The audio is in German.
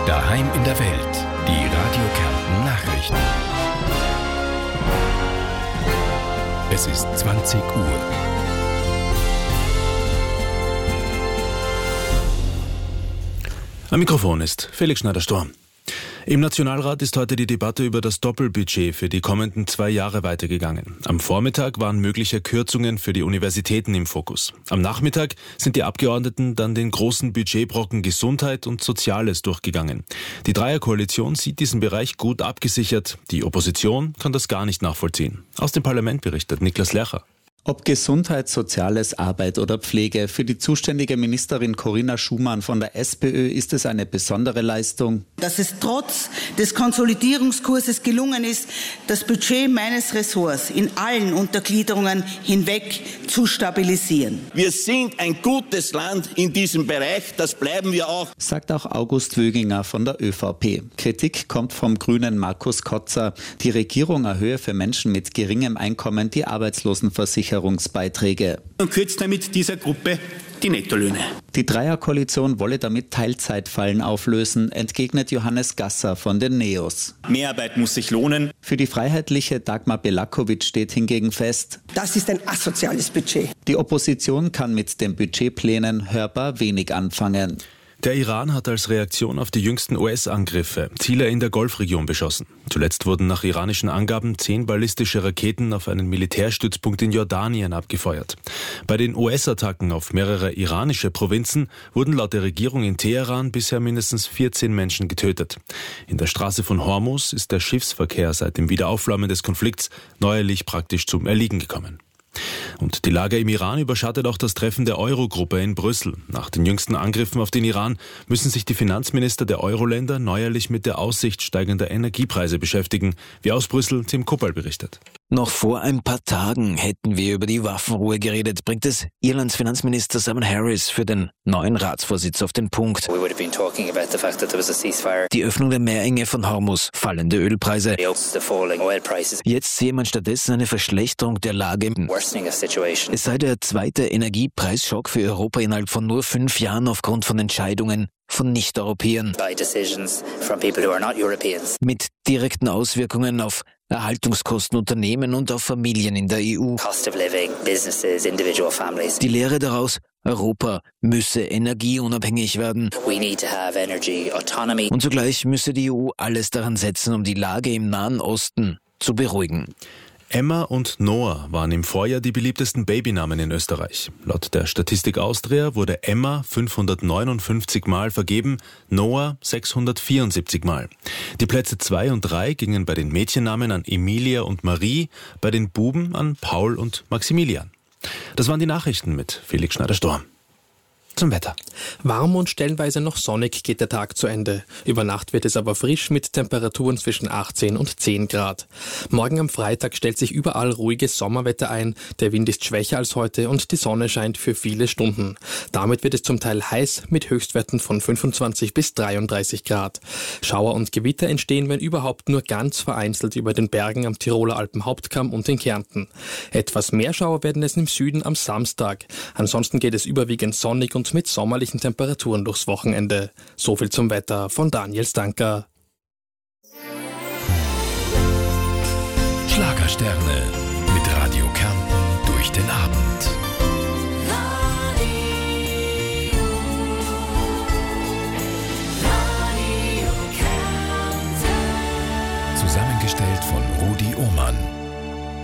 Daheim in der Welt. Die Radio Kärnten Nachrichten. Es ist 20 Uhr. Am Mikrofon ist Felix Schneider-Storm. Im Nationalrat ist heute die Debatte über das Doppelbudget für die kommenden 2 Jahre weitergegangen. Am Vormittag waren mögliche Kürzungen für die Universitäten im Fokus. Am Nachmittag sind die Abgeordneten dann den großen Budgetbrocken Gesundheit und Soziales durchgegangen. Die Dreierkoalition sieht diesen Bereich gut abgesichert. Die Opposition kann das gar nicht nachvollziehen. Aus dem Parlament berichtet Niklas Lercher. Ob Gesundheit, Soziales, Arbeit oder Pflege, für die zuständige Ministerin Corinna Schumann von der SPÖ ist es eine besondere Leistung. Dass es trotz des Konsolidierungskurses gelungen ist, das Budget meines Ressorts in allen Untergliederungen hinweg zu stabilisieren. Wir sind ein gutes Land in diesem Bereich, das bleiben wir auch. Sagt auch August Wöginger von der ÖVP. Kritik kommt vom Grünen Markus Kotzer. Die Regierung erhöhe für Menschen mit geringem Einkommen die Arbeitslosenversicherungsbeiträge. Und kürzt damit dieser Gruppe die Nettolöhne. Die Dreierkoalition wolle damit Teilzeitfallen auflösen, entgegnet Johannes Gasser von den NEOS. Mehrarbeit muss sich lohnen. Für die Freiheitliche Dagmar Belakovic steht hingegen fest: Das ist ein asoziales Budget. Die Opposition kann mit den Budgetplänen hörbar wenig anfangen. Der Iran hat als Reaktion auf die jüngsten US-Angriffe Ziele in der Golfregion beschossen. Zuletzt wurden nach iranischen Angaben 10 ballistische Raketen auf einen Militärstützpunkt in Jordanien abgefeuert. Bei den US-Attacken auf mehrere iranische Provinzen wurden laut der Regierung in Teheran bisher mindestens 14 Menschen getötet. In der Straße von Hormuz ist der Schiffsverkehr seit dem Wiederaufflammen des Konflikts neuerlich praktisch zum Erliegen gekommen. Und die Lage im Iran überschattet auch das Treffen der Euro-Gruppe in Brüssel. Nach den jüngsten Angriffen auf den Iran müssen sich die Finanzminister der Euro-Länder neuerlich mit der Aussicht steigender Energiepreise beschäftigen, wie aus Brüssel Tim Kuppel berichtet. Noch vor ein paar Tagen hätten wir über die Waffenruhe geredet, bringt es Irlands Finanzminister Simon Harris für den neuen Ratsvorsitz auf den Punkt. Die Öffnung der Meerenge von Hormuz, fallende Ölpreise. Jetzt sehe man stattdessen eine Verschlechterung der Lage. Es sei der zweite Energiepreisschock für Europa innerhalb von nur 5 Jahren aufgrund von Entscheidungen von Nicht-Europäern. Mit direkten Auswirkungen auf Erhaltungskosten, Unternehmen und auf Familien in der EU. Die Lehre daraus: Europa müsse energieunabhängig werden. Und zugleich müsse die EU alles daran setzen, um die Lage im Nahen Osten zu beruhigen. Emma und Noah waren im Vorjahr die beliebtesten Babynamen in Österreich. Laut der Statistik Austria wurde Emma 559 Mal vergeben, Noah 674 Mal. Die Plätze 2 und 3 gingen bei den Mädchennamen an Emilia und Marie, bei den Buben an Paul und Maximilian. Das waren die Nachrichten mit Felix Schneider-Storm. Zum Wetter. Warm und stellenweise noch sonnig geht der Tag zu Ende. Über Nacht wird es aber frisch mit Temperaturen zwischen 18 und 10 Grad. Morgen am Freitag stellt sich überall ruhiges Sommerwetter ein. Der Wind ist schwächer als heute und die Sonne scheint für viele Stunden. Damit wird es zum Teil heiß mit Höchstwerten von 25 bis 33 Grad. Schauer und Gewitter entstehen, wenn überhaupt, nur ganz vereinzelt über den Bergen am Tiroler Alpenhauptkamm und in Kärnten. Etwas mehr Schauer werden es im Süden am Samstag. Ansonsten geht es überwiegend sonnig und mit sommerlichen Temperaturen durchs Wochenende. So viel zum Wetter von Daniel Stanker. Schlagersterne mit Radio Kärnten durch den Abend. Zusammengestellt von Rudi Ohmann.